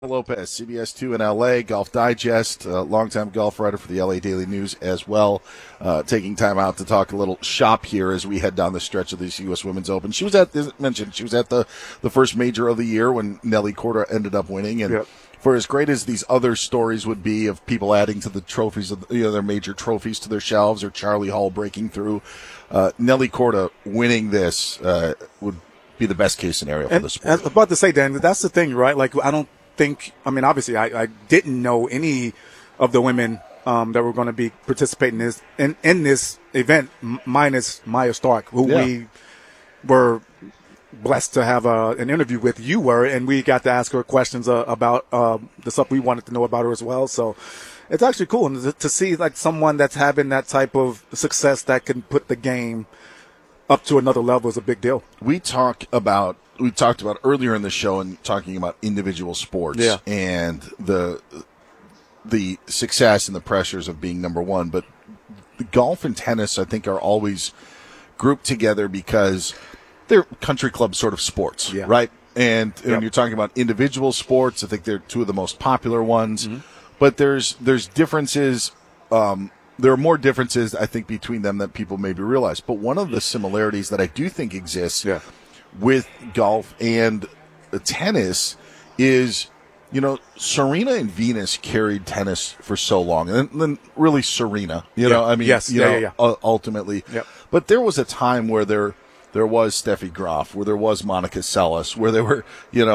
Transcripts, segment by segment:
Lopez, CBS 2 in LA, Golf Digest, longtime golf writer for the LA Daily News as well, taking time out to talk a little shop here as we head down the stretch of this U.S. Women's Open. She was at, as mentioned, she was at the first major of the year when Nelly Korda ended up winning, and for as great as these other stories would be of people adding to the trophies, of their major trophies to their shelves, or Charlie Hall breaking through, Nelly Korda winning this would be the best case scenario for the sport. I was about to say, Dan, that's the thing, right? Like, obviously I didn't know any of the women that were going to be participating in this event, minus Maya Stark, who we were blessed to have an interview with. You were, and we got to ask her questions about the stuff we wanted to know about her as well. So it's actually cool to see like someone that's having that type of success that can put the game up to another level is a big deal. We talked about earlier in the show and talking about individual sports and the success and the pressures of being number one. But the golf and tennis, I think, are always grouped together because they're country club sort of sports, right? And when you're talking about individual sports, I think they're two of the most popular ones. Mm-hmm. But there's differences. There are more differences, I think, between them than people maybe realize. But one of the similarities that I do think exists with golf and tennis is, Serena and Venus carried tennis for so long. And then really Serena, ultimately. Yep. But there was a time where there was Steffi Graf, where there was Monica Seles, where there were,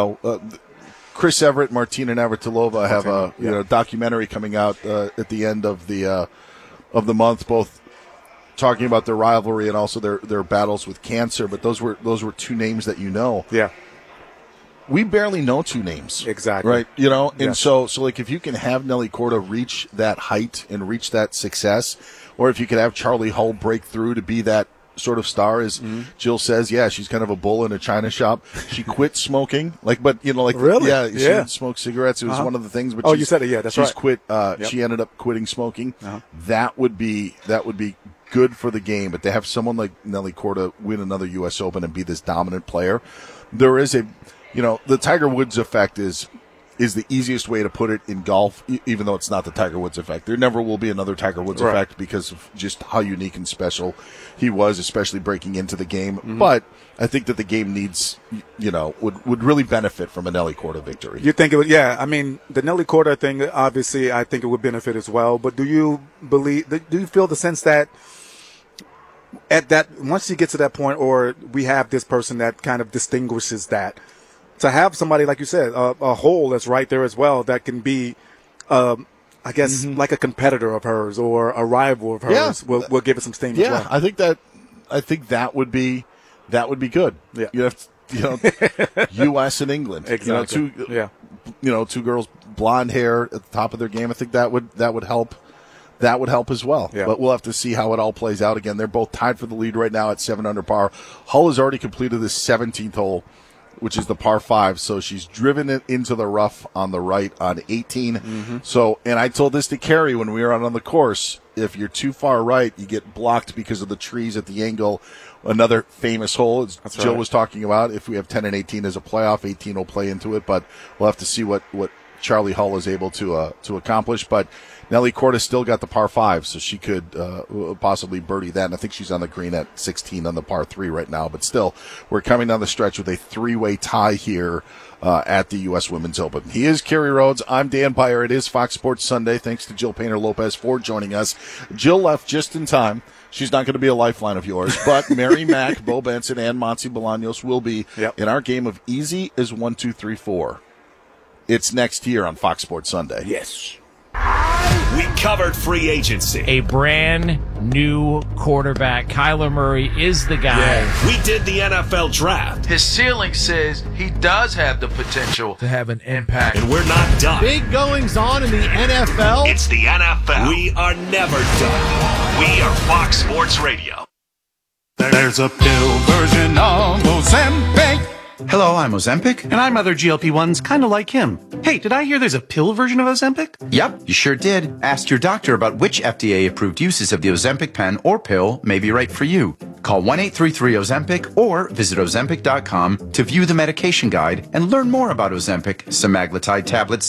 Chris Everett, Martina Navratilova have a documentary coming out at the end of the month, both talking about their rivalry and also their battles with cancer. But those were two names that Yeah. We barely know two names. Exactly. Right. And so like if you can have Nelly Korda reach that height and reach that success, or if you could have Charlie Hull break through to be that sort of star, as Jill says, she's kind of a bull in a china shop. She quit smoking, really? She didn't smoke cigarettes. It was one of the things. But you said it. Yeah, that's she's right. Quit. She ended up quitting smoking. That would be good for the game. But to have someone like Nelly Korda win another U.S. Open and be this dominant player, there is the Tiger Woods effect is the easiest way to put it in golf, even though it's not the Tiger Woods effect. There never will be another Tiger Woods effect because of just how unique and special he was, especially breaking into the game. Mm-hmm. But I think that the game needs, would really benefit from a Nelly Korda victory. You think it would? Yeah. I mean, the Nelly Korda thing, obviously, I think it would benefit as well. But do you feel the sense that once you get to that point, or we have this person that kind of distinguishes that, to have somebody, like you said, a hole that's right there as well, that can be, like a competitor of hers or a rival of hers, will give it some steam as well. I think that would be good. Yeah. You have, U.S. and England. Exactly. Two girls, blonde hair at the top of their game. I think that would help. That would help as well. Yeah. But we'll have to see how it all plays out. Again, they're both tied for the lead right now at 7 under par. Hull has already completed this 17th hole, which is the par 5. So she's driven it into the rough on the right on 18. Mm-hmm. So, and I told this to Carrie when we were out on the course, if you're too far right, you get blocked because of the trees at the angle. Another famous hole, as Jill was talking about, if we have 10 and 18 as a playoff, 18 will play into it, but we'll have to see what Charlie Hull is able to accomplish. But Nelly Korda still got the par 5, so she could possibly birdie that. And I think she's on the green at 16 on the par 3 right now. But still, we're coming down the stretch with a 3-way tie here at the U.S. Women's Open. He is Kerry Rhodes. I'm Dan Beyer. It is Fox Sports Sunday. Thanks to Jill Painter Lopez for joining us. Jill left just in time. She's not going to be a lifeline of yours, but Mary Mack, Bo Benson, and Monty Bolaños will be in our game of Easy as 1, 2, 3, 4. It's next year on Fox Sports Sunday. Yes. We covered free agency. A brand new quarterback. Kyler Murray is the guy. Yeah. We did the NFL draft. His ceiling says he does have the potential to have an impact. And we're not done. Big goings on in the NFL. It's the NFL. We are never done. We are Fox Sports Radio. There's a pill version of Ozempic. Hello, I'm Ozempic. And I'm other GLP-1s, kind of like him. Hey, did I hear there's a pill version of Ozempic? Yep, you sure did. Ask your doctor about which FDA-approved uses of the Ozempic pen or pill may be right for you. Call 1-833-OZEMPIC or visit Ozempic.com to view the medication guide and learn more about Ozempic, semaglutide tablets,